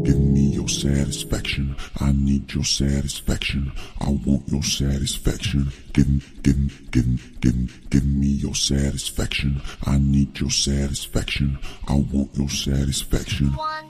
Give me your satisfaction. I need your satisfaction. I want your satisfaction. Give me your satisfaction. I need your satisfaction. I want your satisfaction.